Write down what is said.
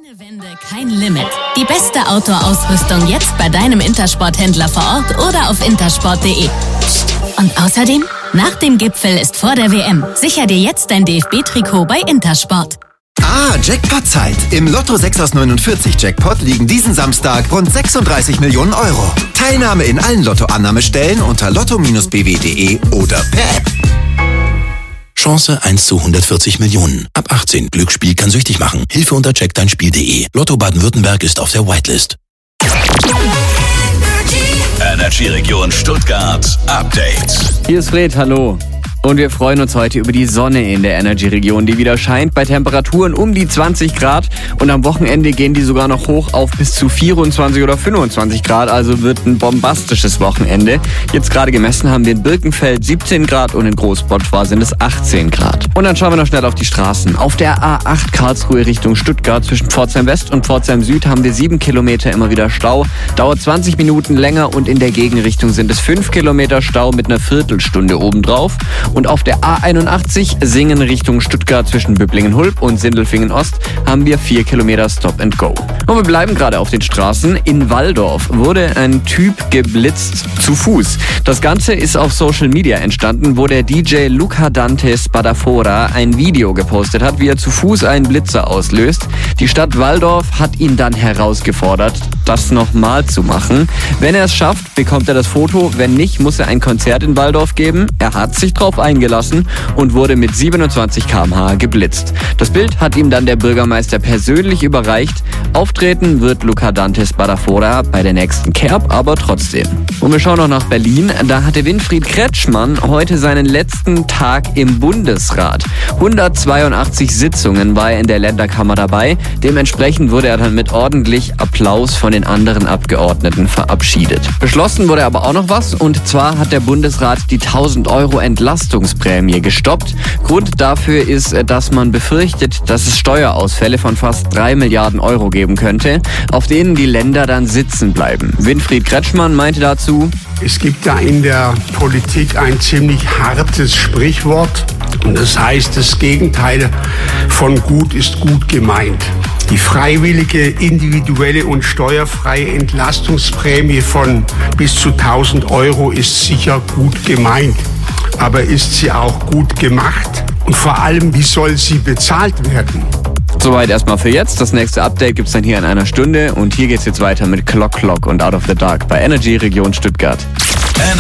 Keine Wände, kein Limit. Die beste Outdoor-Ausrüstung jetzt bei deinem Intersport-Händler vor Ort oder auf intersport.de. Und außerdem, nach dem Gipfel ist vor der WM. Sicher dir jetzt dein DFB-Trikot bei Intersport. Jackpot-Zeit. Im Lotto 6 aus 49 Jackpot liegen diesen Samstag rund 36 Millionen Euro. Teilnahme in allen Lottoannahmestellen unter lotto-bw.de oder per App. Chance 1 zu 140 Millionen. Ab 18. Glücksspiel kann süchtig machen. Hilfe unter checkdeinspiel.de. Lotto Baden-Württemberg ist auf der Whitelist. Energy-Region Stuttgart Update. Hier ist Fred, hallo. Und wir freuen uns heute über die Sonne in der Energy-Region, die wieder scheint bei Temperaturen um die 20 Grad. Und am Wochenende gehen die sogar noch hoch auf bis zu 24 oder 25 Grad. Also wird ein bombastisches Wochenende. Jetzt gerade gemessen haben wir in Birkenfeld 17 Grad und in Großbottwar sind es 18 Grad. Und dann schauen wir noch schnell auf die Straßen. Auf der A8 Karlsruhe Richtung Stuttgart zwischen Pforzheim West und Pforzheim Süd haben wir 7 Kilometer immer wieder Stau. Dauert 20 Minuten länger und in der Gegenrichtung sind es 5 Kilometer Stau mit einer Viertelstunde obendrauf. Und auf der A81 Singen Richtung Stuttgart zwischen Böblingen-Hulb und Sindelfingen-Ost haben wir 4 Kilometer Stop and Go. Und wir bleiben gerade auf den Straßen. In Walldorf wurde ein Typ geblitzt zu Fuß. Das Ganze ist auf Social Media entstanden, wo der DJ Luca Dante Spadafora ein Video gepostet hat, wie er zu Fuß einen Blitzer auslöst. Die Stadt Walldorf hat ihn dann herausgefordert, das nochmal zu machen. Wenn er es schafft, bekommt er das Foto. Wenn nicht, muss er ein Konzert in Walldorf geben. Er hat sich drauf eingelassen und wurde mit 27 km/h geblitzt. Das Bild hat ihm dann der Bürgermeister persönlich überreicht. Auftreten wird Luca Dante Spadafora bei der nächsten Kerb, aber trotzdem. Und wir schauen noch nach Berlin. Da hatte Winfried Kretschmann heute seinen letzten Tag im Bundesrat. 182 Sitzungen war er in der Länderkammer dabei. Dementsprechend wurde er dann mit ordentlich Applaus von den anderen Abgeordneten verabschiedet. Beschlossen wurde aber auch noch was, und zwar hat der Bundesrat die 1.000 Euro Entlastungsprämie gestoppt. Grund dafür ist, dass man befürchtet, dass es Steuerausfälle von fast 3 Milliarden Euro geben könnte, auf denen die Länder dann sitzen bleiben. Winfried Kretschmann meinte dazu: Es gibt da in der Politik ein ziemlich hartes Sprichwort, und das heißt, das Gegenteil von gut ist gut gemeint. Die freiwillige, individuelle und steuerfreie Entlastungsprämie von bis zu 1.000 Euro ist sicher gut gemeint. Aber ist sie auch gut gemacht? Und vor allem, wie soll sie bezahlt werden? Soweit erstmal für jetzt. Das nächste Update gibt's dann hier in einer Stunde. Und hier geht's jetzt weiter mit Clock und Out of the Dark bei Energy Region Stuttgart.